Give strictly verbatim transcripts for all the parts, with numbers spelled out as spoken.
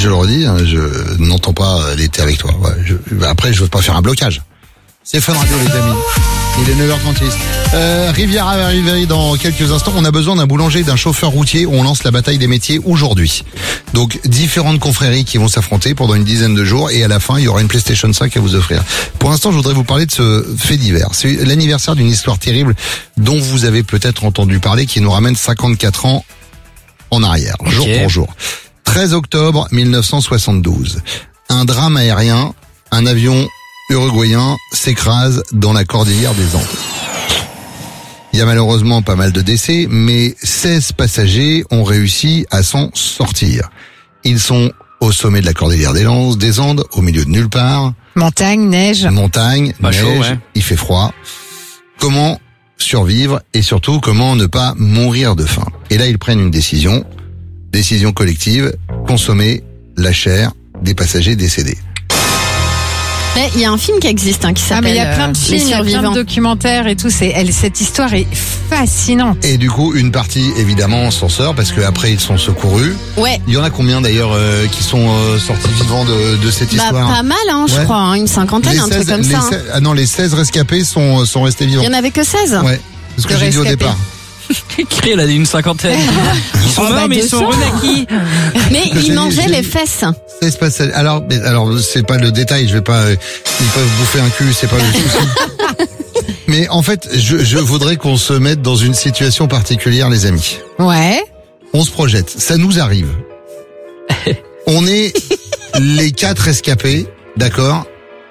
je le redis, hein, je n'entends pas l'été avec toi. Ouais, je, après, je veux pas faire un blocage. C'est Fun Radio, les amis. Il est neuf heures trente-six. Euh, Rivière à arriver dans quelques instants. On a besoin d'un boulanger, d'un chauffeur routier. On lance la bataille des métiers aujourd'hui. Donc, différentes confréries qui vont s'affronter pendant une dizaine de jours. Et à la fin, il y aura une PlayStation cinq à vous offrir. Pour l'instant, je voudrais vous parler de ce fait divers. C'est l'anniversaire d'une histoire terrible dont vous avez peut-être entendu parler, qui nous ramène cinquante-quatre ans en arrière, okay. jour pour jour. treize octobre mille neuf cent soixante-douze. Un drame aérien, un avion uruguayen s'écrase dans la cordillère des Andes. Il y a malheureusement pas mal de décès, mais seize passagers ont réussi à s'en sortir. Ils sont au sommet de la cordillère des Landes, des Andes, au milieu de nulle part. Montagne, neige. Montagne, pas neige, chaud, ouais. Il fait froid. Comment survivre et surtout comment ne pas mourir de faim? Et là, ils prennent une décision, décision collective, consommer la chair des passagers décédés. Mais il y a un film qui existe hein, qui s'appelle ah, mais il y a plein de euh, films, il y a plein de documentaires et tout. C'est, elle, cette histoire est fascinante. Et du coup, une partie évidemment s'en sort parce que après ils sont secourus. Ouais. Il y en a combien d'ailleurs euh, qui sont euh, sortis vivants de, de cette bah, histoire? Pas mal, hein, je ouais. crois, hein, une cinquantaine, les un seize, truc comme les ça. seize, ah non, les seize rescapés sont sont restés vivants. Il y en avait que seize. Ouais. C'est ce que j'ai dit au départ. Elle a dit une cinquantaine. Ils sont oh, morts, bah mais ils sont renaquis. Mais ils mangeaient les fesses. seize passagers. Alors, mais, alors, c'est pas le détail. Je vais pas. Euh, ils peuvent bouffer un cul, c'est pas le souci. Mais en fait, je, je voudrais qu'on se mette dans une situation particulière, les amis. Ouais. On se projette. Ça nous arrive. On est les quatre escapés, d'accord,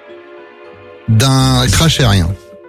d'un crash aérien.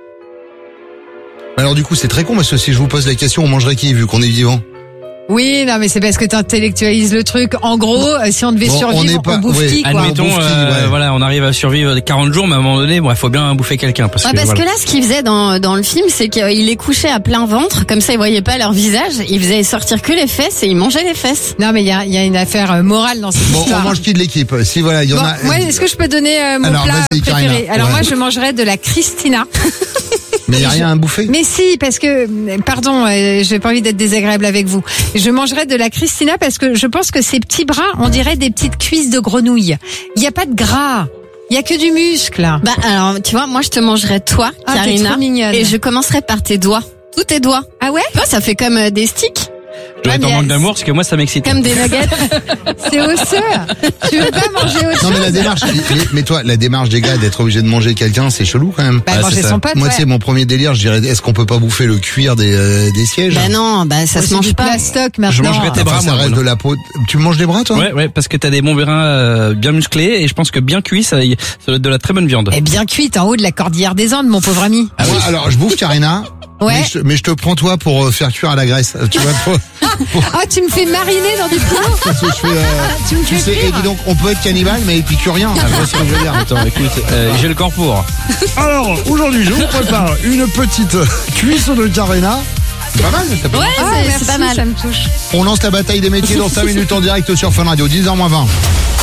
Alors du coup, c'est très con parce que si je vous pose la question, on mangerait qui vu qu'on est vivant? Oui, non, mais c'est parce que t'intellectualises le truc. En gros, si on devait bon, survivre, on, pas, on bouffe ouais, qui, quoi. Admettons, on bouffe qui, euh, ouais. voilà, on arrive à survivre quarante jours, mais à un moment donné, bon, il faut bien bouffer quelqu'un. Parce, ouais, que, parce voilà. que là, ce qu'ils faisaient dans, dans le film, c'est qu'ils les couchaient à plein ventre, comme ça ils voyaient pas leur visage, ils faisaient sortir que les fesses et ils mangeaient les fesses. Non, mais il y a, y a une affaire morale dans cette bon, histoire. on mange qui de l'équipe? Si voilà, il y en bon, a. Moi, est-ce que je peux donner euh, mon Alors, plat préféré? Karina. Alors ouais. moi, je mangerais de la Christina. Mais il n'y a rien à bouffer. Mais si, parce que, pardon, euh, j'ai pas envie d'être désagréable avec vous. Je mangerais de la Christina parce que je pense que ces petits bras, on dirait des petites cuisses de grenouille. Il n'y a pas de gras. Il y a que du muscle. Bah alors, tu vois, moi je te mangerais toi, ah, Karina, trop mignonne. et je commencerais par tes doigts, tous tes doigts. Ah ouais? Toi, ça fait comme euh, des sticks. Je dois être en manque d'amour parce que moi ça m'excite. Comme des nuggets. C'est osseux. Tu veux pas manger autre Non chose? mais la démarche, mais, mais toi, la démarche des gars d'être obligé de manger quelqu'un, c'est chelou quand même. Bah, ah, manger son pote. Moi, ouais. tu sais, mon premier délire, je dirais, est-ce qu'on peut pas bouffer le cuir des euh, des sièges? Bah non, bah ça Oh, se c'est mange du pas. plastoc maintenant. Je mangerais tes bras, Enfin, ça moi, reste voilà. de la peau. Tu manges des bras, toi? Ouais, ouais, parce que t'as des bons brins euh, bien musclés et je pense que bien cuit, ça, ça doit être de la très bonne viande. Et bien cuite en haut de la cordillère des Andes, mon pauvre ami. Ah ouais, alors je bouffe Karina. Ouais. Mais je, mais je te prends toi pour euh, faire cuire à la graisse. Tu vois, pour, pour, Ah, tu me fais mariner dans du piment. parce que je fais, euh, Tu me tu fais sais, et cuire. dis donc, on peut être cannibale, mais épicurien. Ah, je vois ce que je veux dire. Attends, écoute, euh, j'ai le corps pour. Alors, aujourd'hui, je vous prépare une petite cuisse de Karina. C'est pas mal, ça peut Ouais, Ah, c'est, merci, c'est pas mal. ça me touche. On lance la bataille des métiers dans cinq minutes en direct sur Fun Radio, dix heures moins vingt.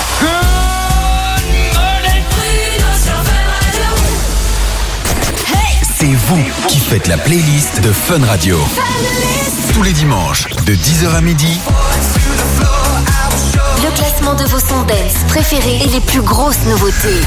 C'est vous qui faites la playlist de Fun Radio. Tous les dimanches, de dix heures à midi. Le classement de vos sons dance préférés et les plus grosses nouveautés.